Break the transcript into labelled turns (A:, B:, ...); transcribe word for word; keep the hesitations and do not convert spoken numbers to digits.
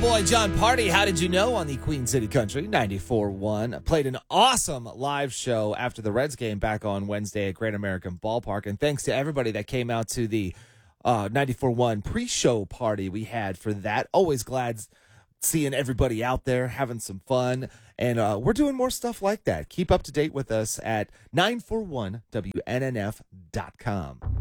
A: Boy, John Party, how did you know on the Queen City Country ninety-four one? Played an awesome live show after the Reds game back on Wednesday at Great American Ballpark. And thanks to everybody that came out to the uh, ninety-four one pre-show party we had for that. Always glad seeing everybody out there having some fun. And uh, we're doing more stuff like that. Keep up to date with us at nine four one W N N F dot com.